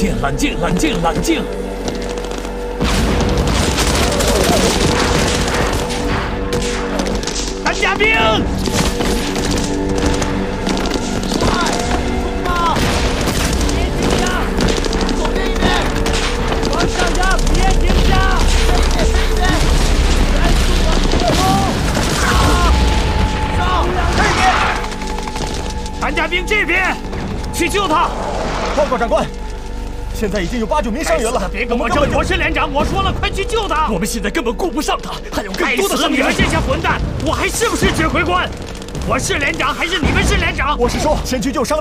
静，冷静，冷静，冷静！担架兵！ 快，冲吧！别停下！左边一边，往上压，别停下！这一边，赶紧往前冲！上！这边！ 担架兵这边，去救他！ 报告长官，现在已经有8、9名伤员了。 别跟我争！我是连长，我说了，快去救他！ 我们现在根本顾不上他，还有更多的伤员。 你们这些混蛋，我还是不是指挥官？我是连长还是你们是连长？ 我是说，先去救伤。